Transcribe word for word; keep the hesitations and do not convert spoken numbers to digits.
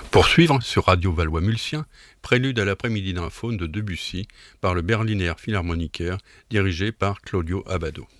Poursuivre sur Radio Valois-Mulsien, prélude à l'après-midi d'un faune de Debussy par le Berliner Philharmoniker dirigé par Claudio Abbado.